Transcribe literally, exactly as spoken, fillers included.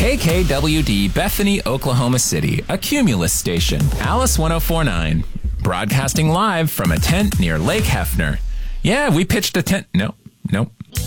K K W D, Bethany, Oklahoma City, a Cumulus station. Alice one oh four point nine, broadcasting live from a tent near Lake Hefner. Yeah, we pitched a tent. No, nope.